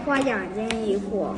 画2件衣服。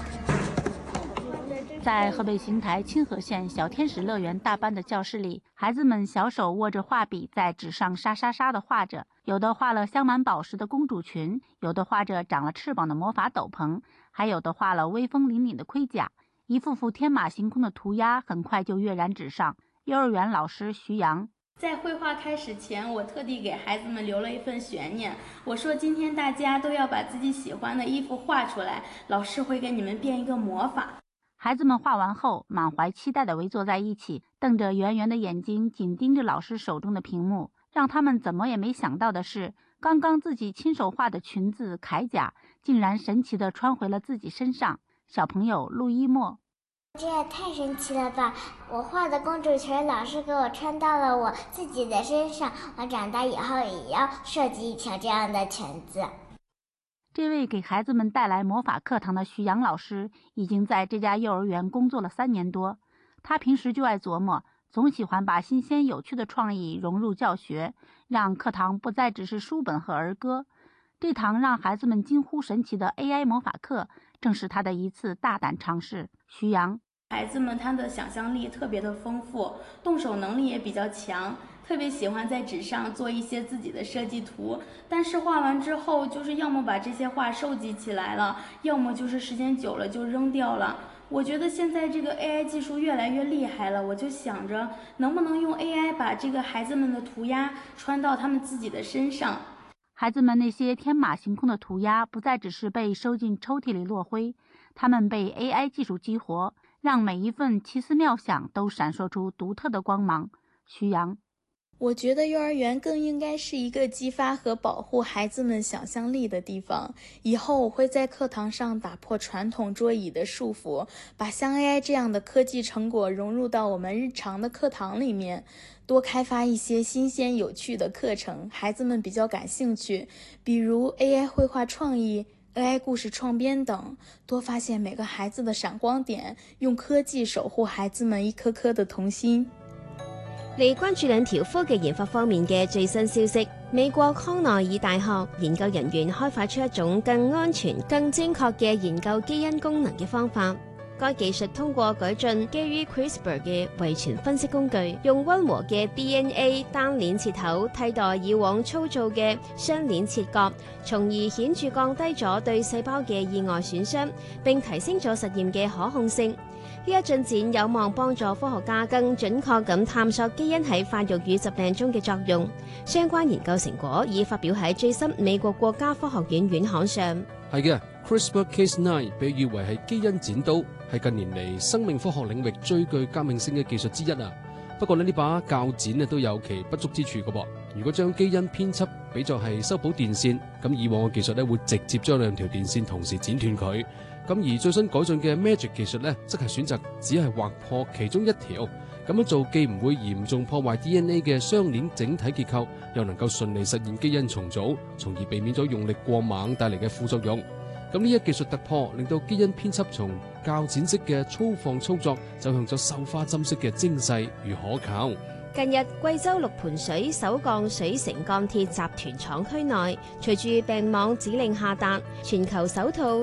在河北邢台清河县小天使乐园大班的教室里，孩子们小手握着画笔在纸上沙沙沙地画着，有的画了镶满宝石的公主裙，有的画着长了翅膀的魔法斗篷，还有的画了威风凛凛的盔甲。一幅幅天马行空的涂鸦很快就跃然纸上。幼儿园老师徐阳， 在绘画开始前，我特地给孩子们留了一份悬念。我说今天大家都要把自己喜欢的衣服画出来，老师会给你们变一个魔法。 孩子们画完后，满怀期待地围坐在一起，瞪着圆圆的眼睛，紧盯着老师手中的屏幕。让他们怎么也没想到的是，刚刚自己亲手画的裙子铠甲，竟然神奇地穿回了自己身上。小朋友陆一墨， 这也太神奇了吧！我画的公主裙，老师给我穿到了我自己的身上，我长大以后也要设计一条这样的裙子。 这位给孩子们带来魔法课堂的徐阳老师，已经在这家幼儿园工作了3年多。他平时就爱琢磨，总喜欢把新鲜有趣的创意融入教学，让课堂不再只是书本和儿歌。这堂让孩子们惊呼神奇的 AI 魔法课，正是他的一次大胆尝试。徐阳， 孩子们他的想象力特别的丰富，动手能力也比较强，特别喜欢在纸上做一些自己的设计图，但是画完之后就是要么把这些画收集起来了，要么就是时间久了就扔掉了。我觉得现在这个 AI 技术越来越厉害了，我就想着能不能用 AI 把这个孩子们的涂鸦穿到他们自己的身上。 孩子们那些天马行空的涂鸦不再只是被收进抽屉里落灰，他们被 AI 技术激活，让每一份奇思妙想都闪烁出独特的光芒。徐阳， 我觉得幼儿园更应该是一个激发和保护孩子们想象力的地方。以后我会在课堂上打破传统桌椅的束缚，把像 AI 这样的科技成果融入到我们日常的课堂里面，多开发一些新鲜有趣的课程，孩子们比较感兴趣，比如 AI 绘画创意、AI 故事创编等，多发现每个孩子的闪光点，用科技守護孩子們一顆顆的童心。 嚟關注2條科技研發方面嘅最新消息。美國康奈爾大學研究人員開發出一種更安全、更精確嘅研究基因功能嘅方法。該技術通過改進基於 CRISPR 嘅遺傳分析工具，用溫和嘅 DNA 單鏈切頭替代以往粗糙嘅雙鏈切割，從而顯著降低咗對細胞嘅意外損傷，並提升咗實驗嘅可控性。呢一進展有望幫助科學家更準確咁探索基因喺發育與疾病中嘅作用。相關研究成果已發表喺最新美國國家科學院院刊上。 係嘅 ，CRISPR-Cas9 被譽為係基因剪刀，係近年嚟生命科學領域最具革命性嘅技術之一啊。不過呢把鉸剪都有其不足之處嘅噃。如果將基因編輯比作係修補電線，咁以往嘅技術咧會直接將2條電線同時剪斷佢。咁而最新改進嘅 Magic 技術咧，則係選擇只係劃破其中1條。咁樣做既唔會嚴重破壞 DNA 嘅雙鏈整體結構，又能夠順利實現基因重組，從而避免咗用力過猛帶嚟嘅副作用。咁呢一技術突破，令到基因編輯從鉸剪式嘅粗放操作，走向咗繡花針式嘅精細與可靠。 近日，貴州六盤水首鋼水城鋼鐵集團廠區內，隨住病網指令下達，全球首套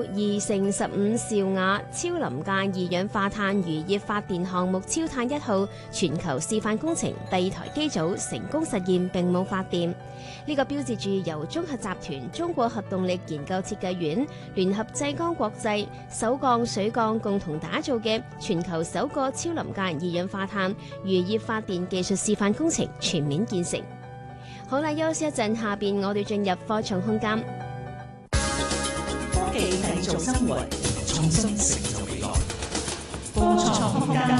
2×15兆瓦超臨界二氧化碳漁業發電項目超碳1號全球示範工程第2台機組成功實驗並冇發電。呢個標誌住由中核集團、中國核動力研究設計院、聯合濟江國際、首鋼水鋼共同打造嘅全球首個超臨界二氧化碳漁業發電技術示範工程全面建成。好啦，休息一陣，下邊我哋進入科創空間。 科技製造生活，創新成就未來。科創空間。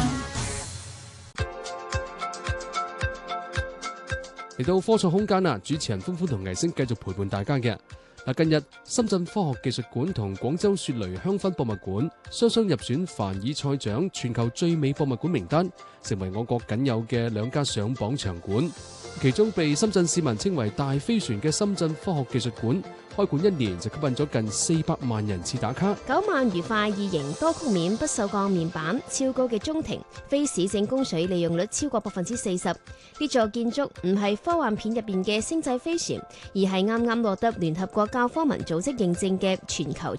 嚟到科創空間啦，主持人歡歡同藝星繼續陪伴大家嘅。近日深圳科學技術館同廣州雪雷香薰博物館雙雙入選凡爾賽獎全球最美博物館名單，成為我國僅有嘅2家上榜場館。其中被深圳市民稱為大飛船嘅深圳科學技術館，開館1年就吸引咗近400萬人次打卡。 9萬餘塊異形多曲面不鏽鋼面板，超高嘅中庭，非市政供水利用率超過40%。呢座建築唔係科幻片入邊嘅星際飛船，而係啱啱獲得聯合國教科文組織認證嘅全球